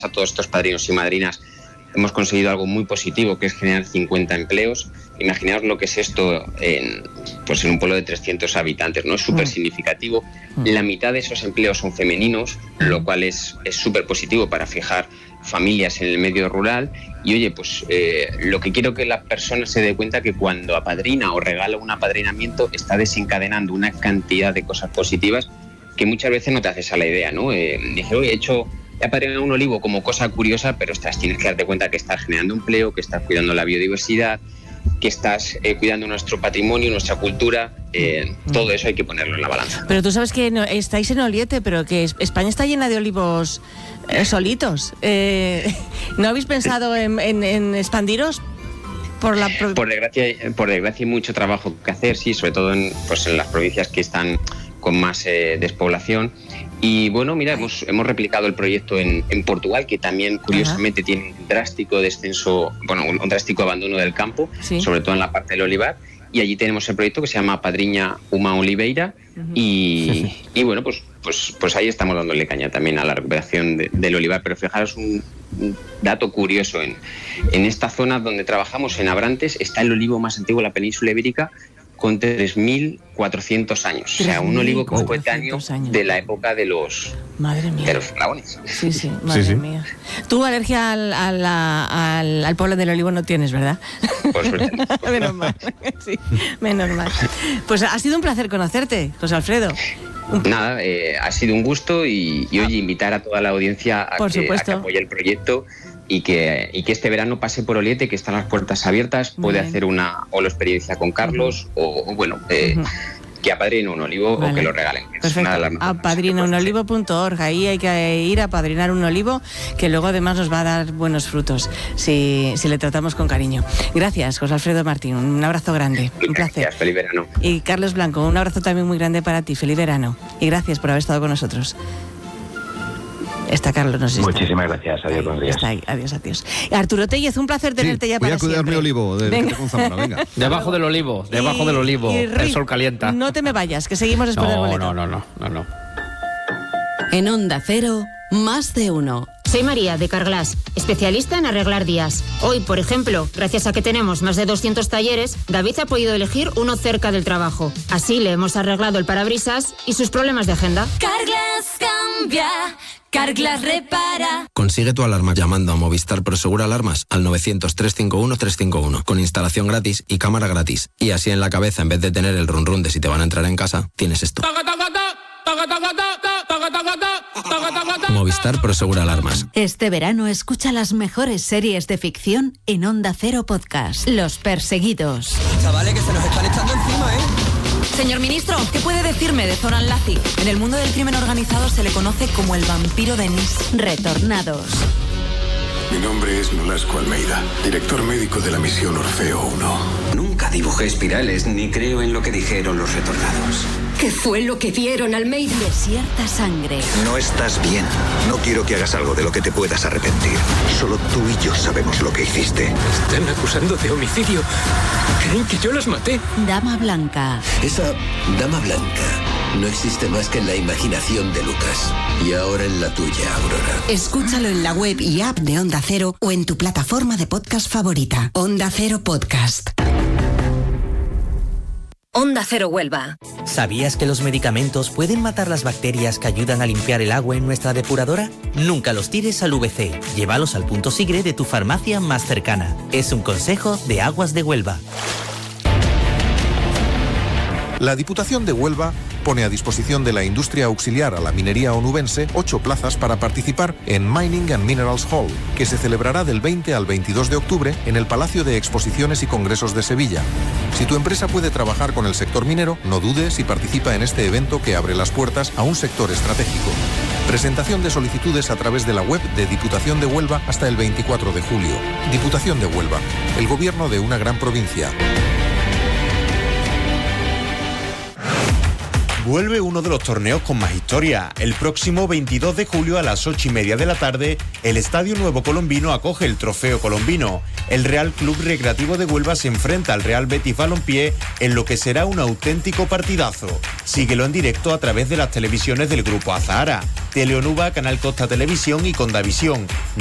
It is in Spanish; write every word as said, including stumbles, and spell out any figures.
a todos estos padrinos y madrinas hemos conseguido algo muy positivo, que es generar cincuenta empleos. Imaginaos lo que es esto en, pues en un pueblo de trescientos habitantes, ¿no? Es súper significativo. La mitad de esos empleos son femeninos, lo cual es súper positivo para fijar familias en el medio rural. Y oye, pues eh, lo que quiero que la persona se dé cuenta que cuando apadrina o regala un apadrinamiento está desencadenando una cantidad de cosas positivas que muchas veces no te haces a la idea, ¿no? Eh, dije, oye, he hecho... He apadrinado un olivo como cosa curiosa, pero ostras, tienes que darte cuenta que estás generando empleo, que estás cuidando la biodiversidad, que estás eh, cuidando nuestro patrimonio, nuestra cultura. Eh, todo eso hay que ponerlo en la balanza. Pero tú sabes que no, estáis en Oliete, pero que España está llena de olivos eh, solitos. Eh, ¿No habéis pensado en, en, en expandiros? Por, la pro... por, desgracia, por desgracia hay mucho trabajo que hacer, sí, sobre todo en, pues en las provincias que están con más eh, despoblación. Y bueno, mira, hemos, hemos replicado el proyecto en, en Portugal, que también curiosamente Ajá. tiene un drástico descenso, bueno, un, un drástico abandono del campo, ¿Sí? sobre todo en la parte del olivar. Y allí tenemos el proyecto que se llama Padriña Uma Oliveira. Uh-huh. y, y bueno, pues, pues, pues ahí estamos dándole caña también a la recuperación de, del olivar. Pero fijaros un, un dato curioso, en, en esta zona donde trabajamos, en Abrantes, está el olivo más antiguo de la península ibérica, con tres mil cuatrocientos años. O sea, un olivo coetáneo de la época de los, madre mía. de los faraones. Sí, sí, madre sí, sí. mía. Tú alergia al, al, al, al polen del olivo no tienes, ¿verdad? Por suerte. Menos mal. Sí, menos mal. Pues ha sido un placer conocerte, José Alfredo. Nada, eh, ha sido un gusto y, y oye, invitar a toda la audiencia a, que, a que apoye el proyecto. Y que, y que este verano pase por Oliete, que están las puertas abiertas, puede Bien. hacer una o la experiencia con Carlos, uh-huh. o, o bueno, eh, uh-huh. que apadrine un olivo vale. o que lo regalen. Perfecto, apadrina un olivo punto org, ahí hay que ir a apadrinar un olivo, que luego además nos va a dar buenos frutos, si, si le tratamos con cariño. Gracias, José Alfredo Martín, un abrazo grande, Muchas un placer. Gracias, feliz verano. Y Carlos Blanco, un abrazo también muy grande para ti, feliz verano. Y gracias por haber estado con nosotros. Está Carlos, no sé si Muchísimas está. gracias, adiós, buenos días. Está ahí, adiós, adiós. Arturo Tellez, un placer tenerte sí, ya para siempre. Voy a cuidar siempre. mi olivo, de, venga. de Zamora, venga. Debajo del olivo, debajo y, del olivo, el sol calienta. No te me vayas, que seguimos después no, del boleto. No, no, no, no, no. En Onda Cero, más de uno. Soy María, de Carglass, especialista en arreglar días. Hoy, por ejemplo, gracias a que tenemos más de doscientos talleres, David ha podido elegir uno cerca del trabajo. Así le hemos arreglado el parabrisas y sus problemas de agenda. Carglass cambia, Carglass repara. Consigue tu alarma llamando a Movistar Prosegur Alarmas al novecientos, trescientos cincuenta y uno, trescientos cincuenta y uno, con instalación gratis y cámara gratis. Y así en la cabeza, en vez de tener el run run de si te van a entrar en casa, tienes esto. Movistar Prosegur Alarmas. Este verano escucha las mejores series de ficción en Onda Cero Podcast. Los Perseguidos. Chavales, que se nos están echando encima, ¿eh? Señor ministro, ¿qué puede decirme de Zoran Lazi? En el mundo del crimen organizado se le conoce como el vampiro de Nice. Retornados. Mi nombre es Nolasco Almeida, director médico de la misión Orfeo uno. Nunca dibujé espirales ni creo en lo que dijeron los retornados. ¿Qué fue lo que vieron, Almeida? Desierta sangre. No estás bien. No quiero que hagas algo de lo que te puedas arrepentir. Solo tú y yo sabemos lo que hiciste. Están acusando de homicidio. Creen que yo las maté. Dama Blanca. Esa Dama Blanca no existe más que en la imaginación de Lucas. Y ahora en la tuya, Aurora. Escúchalo en la web y app de Onda Cero o en tu plataforma de podcast favorita. Onda Cero Podcast. Onda Cero Huelva. ¿Sabías que los medicamentos pueden matar las bacterias que ayudan a limpiar el agua en nuestra depuradora? Nunca los tires al V C. Llévalos al punto Sigre de tu farmacia más cercana. Es un consejo de Aguas de Huelva. La Diputación de Huelva pone a disposición de la industria auxiliar a la minería onubense ocho plazas para participar en Mining and Minerals Hall, que se celebrará del veinte al veintidós de octubre en el Palacio de Exposiciones y Congresos de Sevilla. Si tu empresa puede trabajar con el sector minero, no dudes y participa en este evento que abre las puertas a un sector estratégico. Presentación de solicitudes a través de la web de Diputación de Huelva hasta el veinticuatro de julio. Diputación de Huelva, el gobierno de una gran provincia. Vuelve uno de los torneos con más historia. El próximo veintidós de julio a las ocho y media de la tarde, el Estadio Nuevo Colombino acoge el Trofeo Colombino. El Real Club Recreativo de Huelva se enfrenta al Real Betis Balompié en lo que será un auténtico partidazo. Síguelo en directo a través de las televisiones del Grupo Azahara, Teleonuba, Canal Costa Televisión y Condavisión.